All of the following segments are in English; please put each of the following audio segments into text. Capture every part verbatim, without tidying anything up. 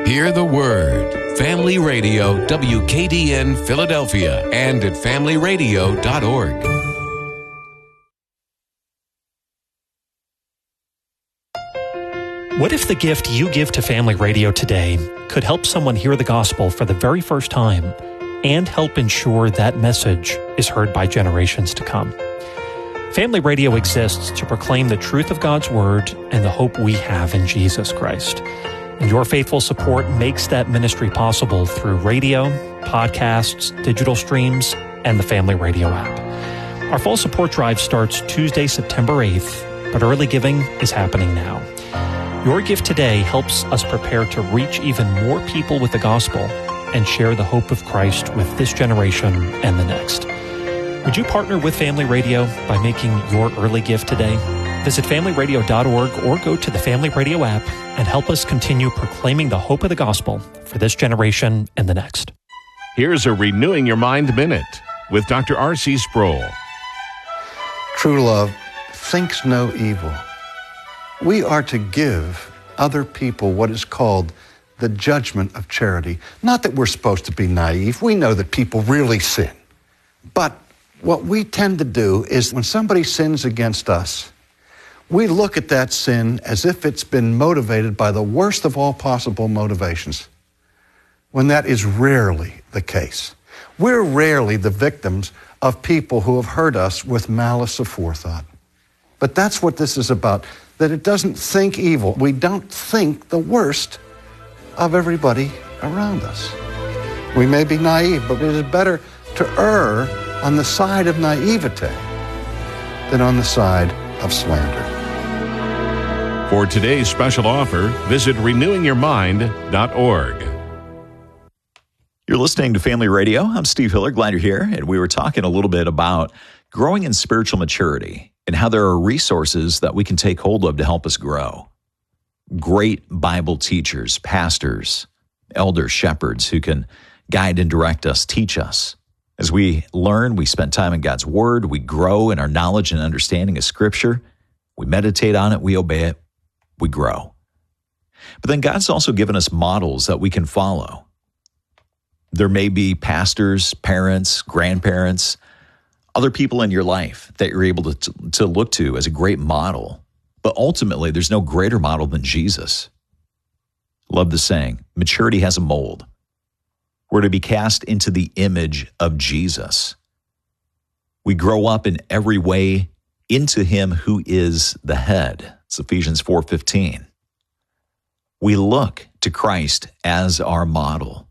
Hear the Word. Family Radio, W K D N Philadelphia, and at family radio dot org. What if the gift you give to Family Radio today could help someone hear the gospel for the very first time and help ensure that message is heard by generations to come? Family Radio exists to proclaim the truth of God's Word and the hope we have in Jesus Christ. And your faithful support makes that ministry possible through radio, podcasts, digital streams, and the Family Radio app. Our fall support drive starts Tuesday, September eighth, but early giving is happening now. Your gift today helps us prepare to reach even more people with the gospel and share the hope of Christ with this generation and the next. Would you partner with Family Radio by making your early gift today? Visit family radio dot org or go to the Family Radio app and help us continue proclaiming the hope of the gospel for this generation and the next. Here's a Renewing Your Mind Minute with Doctor R C Sproul. True love thinks no evil. We are to give other people what is called the judgment of charity. Not that we're supposed to be naive. We know that people really sin. But what we tend to do is when somebody sins against us, we look at that sin as if it's been motivated by the worst of all possible motivations, when that is rarely the case. We're rarely the victims of people who have hurt us with malice aforethought. But that's what this is about, that it doesn't think evil. We don't think the worst of everybody around us. We may be naive, but it is better to err on the side of naivete than on the side of slander. For today's special offer, visit renewing your mind dot org. You're listening to Family Radio. I'm Steve Hiller. Glad you're here. And we were talking a little bit about growing in spiritual maturity and how there are resources that we can take hold of to help us grow. Great Bible teachers, pastors, elders, shepherds who can guide and direct us, teach us. As we learn, we spend time in God's Word, we grow in our knowledge and understanding of Scripture, we meditate on it, we obey it, we grow. But then God's also given us models that we can follow. There may be pastors, parents, grandparents, other people in your life that you're able to, to look to as a great model. But ultimately, there's no greater model than Jesus. Love the saying, maturity has a mold. We're to be cast into the image of Jesus. We grow up in every way into him who is the head. It's Ephesians four fifteen. We look to Christ as our model.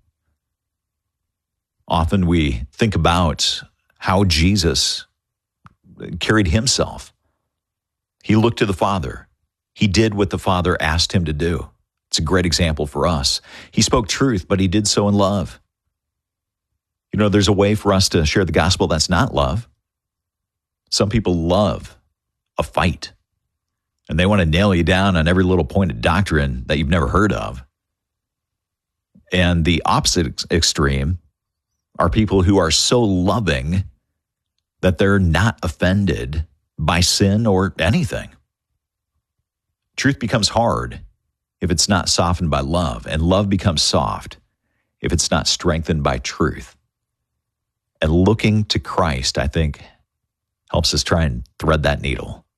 Often we think about how Jesus carried himself. He looked to the Father. He did what the Father asked him to do. It's a great example for us. He spoke truth, but he did so in love. You know, there's a way for us to share the gospel that's not love. Some people love a fight, and they want to nail you down on every little point of doctrine that you've never heard of. And the opposite ex- extreme are people who are so loving that they're not offended by sin or anything. Truth becomes hard if it's not softened by love, and love becomes soft if it's not strengthened by truth. And looking to Christ, I think, helps us try and thread that needle.